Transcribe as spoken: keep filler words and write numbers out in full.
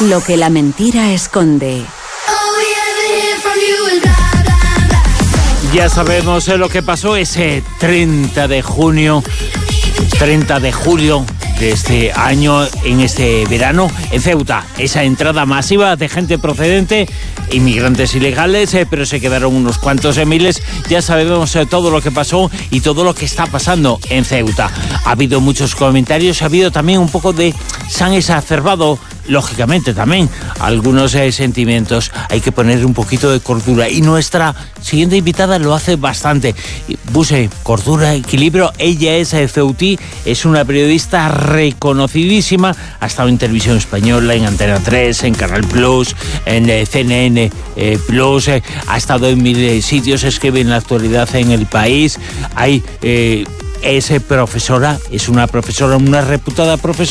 Lo que la mentira esconde. Ya sabemos lo que pasó ese treinta de junio, treinta de julio de este año, en este verano, en Ceuta. Esa entrada masiva de gente procedente, inmigrantes ilegales, eh, pero se quedaron unos cuantos eh, miles. Ya sabemos eh, todo lo que pasó y todo lo que está pasando en Ceuta. Ha habido muchos comentarios, ha habido también un poco de... Se han exacerbado, lógicamente, también algunos eh, sentimientos. Hay que poner un poquito de cordura y nuestra siguiente invitada lo hace bastante. Buse, cordura, equilibrio. Ella es eh, ceutí, es una periodista reconocidísima, ha estado en Televisión Española, en Antena tres, en Canal Plus, en eh, C N N eh, Plus, eh, ha estado en mil eh, sitios, escribe en la actualidad en El País. Hay... Eh, es eh, profesora, es una profesora, una reputada profesora